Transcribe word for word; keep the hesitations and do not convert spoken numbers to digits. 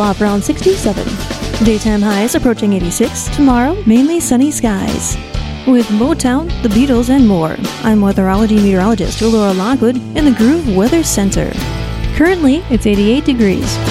off around sixty-seven. Daytime highs approaching eighty-six. Tomorrow, mainly sunny skies. With Motown, the Beatles, and more, I'm weatherology meteorologist Laura Lockwood in the Groove Weather Center. Currently, it's eighty-eight degrees.